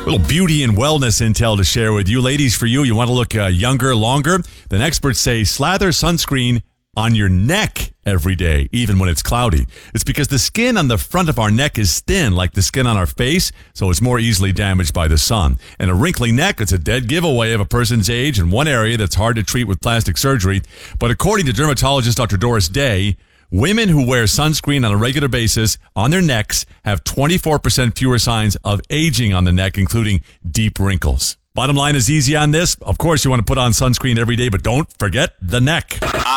Little beauty and wellness intel to share with you. Ladies, for you want to look younger, longer? Then experts say slather sunscreen on your neck every day, even when it's cloudy. It's because the skin on the front of our neck is thin, like the skin on our face, so it's more easily damaged by the sun. And a wrinkly neck, it's a dead giveaway of a person's age in one area that's hard to treat with plastic surgery. But according to dermatologist Dr. Doris Day, women who wear sunscreen on a regular basis on their necks have 24% fewer signs of aging on the neck, including deep wrinkles. Bottom line is easy on this. Of course, you want to put on sunscreen every day, but don't forget the neck.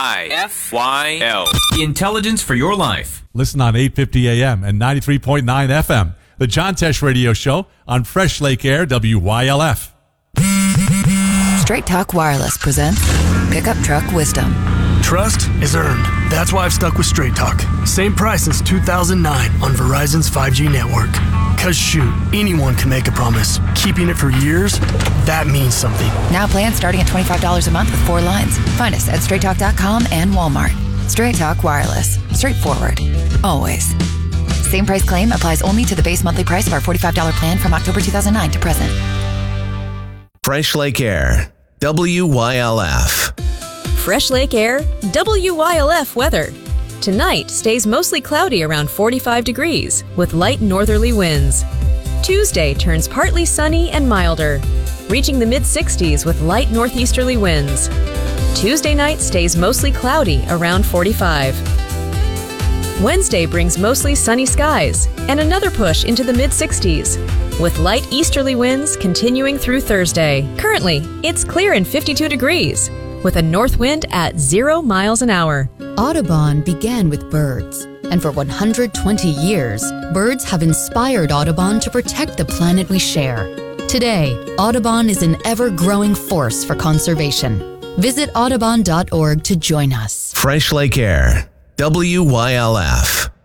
IFYL. Intelligence for your life. Listen on 850 AM and 93.9 FM. The John Tesh Radio Show on Fresh Lake Air, WYLF. Straight Talk Wireless presents Pickup Truck Wisdom. Trust is earned. That's why I've stuck with Straight Talk. Same price since 2009 on Verizon's 5G network. Cause shoot, anyone can make a promise. Keeping it for years, that means something. Now plans starting at $25 a month with 4 lines. Find us at straighttalk.com and Walmart. Straight Talk Wireless. Straightforward. Always. Same price claim applies only to the base monthly price of our $45 plan from October 2009 to present. Fresh Lake Air, WYLF. Fresh Lake Air, WYLF weather. Tonight stays mostly cloudy around 45 degrees with light northerly winds. Tuesday turns partly sunny and milder, reaching the mid-60s with light northeasterly winds. Tuesday night stays mostly cloudy around 45. Wednesday brings mostly sunny skies and another push into the mid-60s, with light easterly winds continuing through Thursday. Currently, it's clear and 52 degrees, with a north wind at 0 miles an hour. Audubon began with birds, and for 120 years, birds have inspired Audubon to protect the planet we share. Today, Audubon is an ever-growing force for conservation. Visit audubon.org to join us. Fresh Lake Air, WYLF.